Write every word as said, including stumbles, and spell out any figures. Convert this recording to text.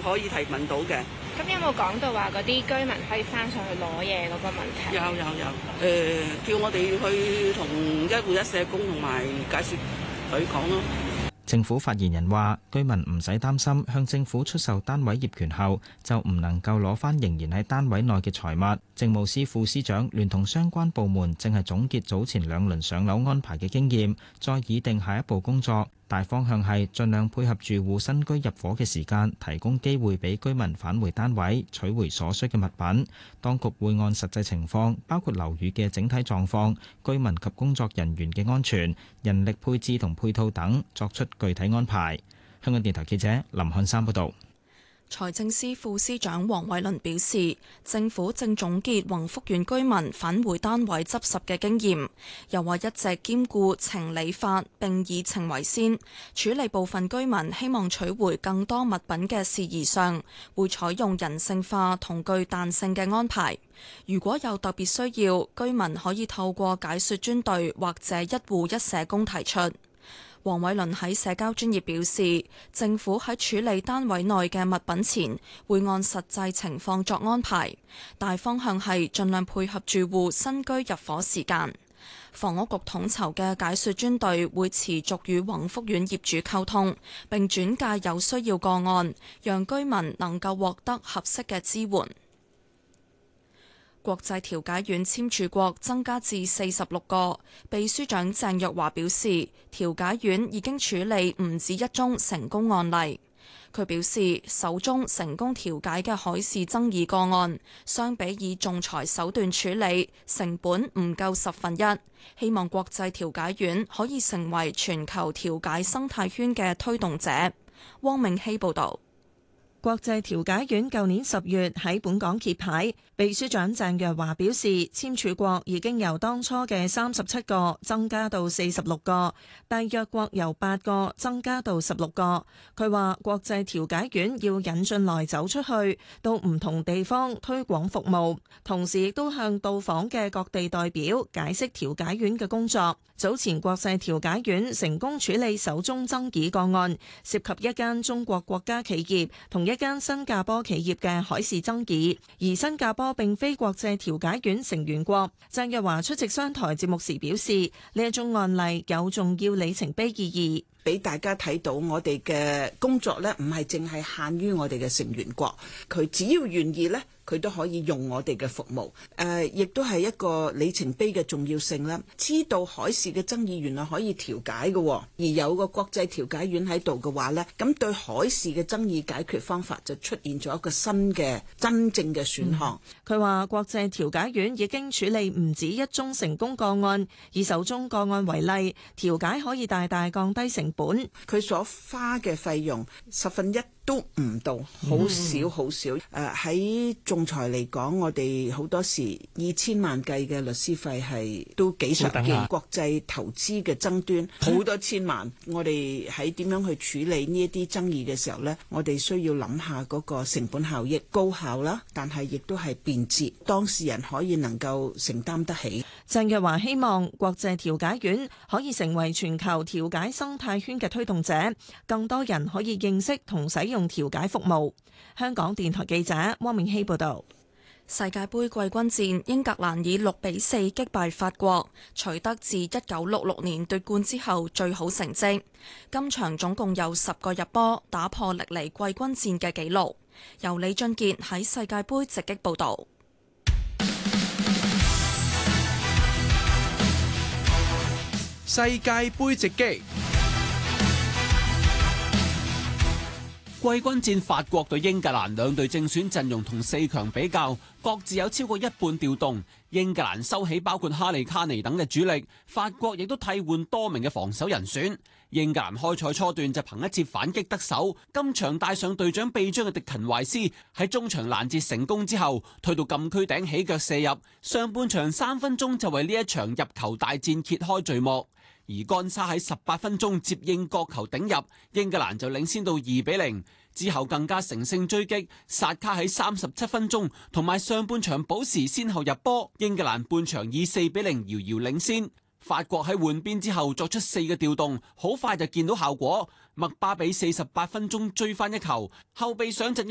可以提問到嘅。 咁有冇講到話嗰啲居民可以翻上去攞嘢嗰個問題？ 有有有，誒、呃、叫我哋去同一戶一社工同埋解説佢講咯。 政府發言人話：居民唔使擔心，向政府出售單位業權後就唔能夠攞返仍然喺單位內嘅財物。政務司副司長聯同相關部門正係總結早前兩輪上樓安排嘅經驗，再擬定下一步工作。大方向係盡量配合住戶新居入伙嘅時間，提供機會俾居民返回單位，取回所需嘅物品。當局會按實際情況，包括樓宇嘅整體狀況、居民及工作人員嘅安全、人力配置同配套等，作出具體安排。香港電台記者林漢山報道。 財政司副司長黃偉綸表示，政府正總結宏福苑居民返回單位執拾嘅經驗，又話一直兼顧情理法，並以情為先，處理部分居民希望取回更多物品嘅事宜上，會採用人性化同具彈性嘅安排。如果有特別需要，居民可以透過解說專隊或者一戶一社工提出。黃偉綸喺社交專頁表示，政府喺處理單位內嘅物品前，會按實際情況作安排，大方向係盡量配合住戶新居入伙時間。房屋局統籌嘅解說專隊會持續與宏福苑業主溝通，並轉介有需要個案，讓居民能夠獲得合適嘅支援。國際調解院簽署國增加至四十六個，秘書長鄭若驊表示，調解院已經處理唔止一宗成功案例。佢表示，首宗成功調解嘅海事爭議個案，相比以仲裁手段處理，成本唔夠十分一。希望國際調解院可以成為全球調解生態圈嘅推動者。汪明希報導。 國際調解院舊年十月喺本港揭牌，秘書長鄭若驊表示，簽署國已經由當初嘅三十七個增加到四十六個，締約國由八個增加到十六個。佢話國際調解院要引進來走出去，到唔同地方推廣服務，同時亦都向到訪嘅各地代表解釋調解院嘅工作。早前國際調解院成功處理首宗爭議個案，涉及一間中國國家企業同一間新加坡企業嘅海事爭議，而新加坡並非國際調解院成員國。鄭若驊出席商台節目時表示，呢一宗案例有重要里程碑意義， 俾大家睇到我哋嘅工作呢，唔係淨係限於我哋嘅成員國，佢只要願意呢，佢都可以用我哋嘅服務。誒、呃，亦都係一個里程碑嘅重要性啦。知道海事嘅爭議原來可以調解嘅，而有個國際調解院喺度嘅話呢，咁對海事嘅爭議解決方法就出現咗一個新嘅真正嘅選項。 佢話、嗯、國際調解院已經處理唔止一宗成功個案，以首宗個案為例，調解可以大大降低成本。 佢所花嘅費用十分一都唔到，好少好少。誒、呃、喺仲裁嚟講，我哋好多時以千萬計嘅律師費係都幾常見。國際投資嘅爭端好多千萬，我哋喺點樣去處理呢一啲爭議嘅時候呢，我哋需要諗下嗰個成本效益高效啦，但係亦都係便捷，當事人可以能夠承擔得起。 鄭若驊希望國際調解院可以成為全球調解生態圈嘅推動者，更多人可以認識同使用調解服務。香港電台記者汪明希報道。 世界盃季軍戰，英格蘭以六比四擊敗法國，取得自一九六六年奪冠之後最好成績。今場總共有十個入波，打破歷嚟季軍戰嘅紀錄。由李俊傑喺世界盃直擊報道。 世界盃直擊。季軍戰法國對英格蘭兩隊正選陣容同四強比較，各自有超過一半調動。英格蘭收起包括哈利卡尼等嘅主力，法國亦都替換多名嘅防守人選。英格蘭開賽初段就憑一次反擊得手，今場帶上隊長臂章嘅迪勤懷斯喺中場攔截成功之後，推到禁區頂起腳射入。上半場三分鐘就為呢一場入球大戰揭開序幕。而干沙喺十八分鐘接應角球頂入，英格蘭就領先到二比零。之後更加乘勝追擊，薩卡喺三十七分鐘同埋上半場補時先後入波，英格蘭半場以四比零遙遙領先。法國喺換邊之後作出四個調動，好快就見到效果。麥巴比四十八分鐘追翻一球，後備上陣嘅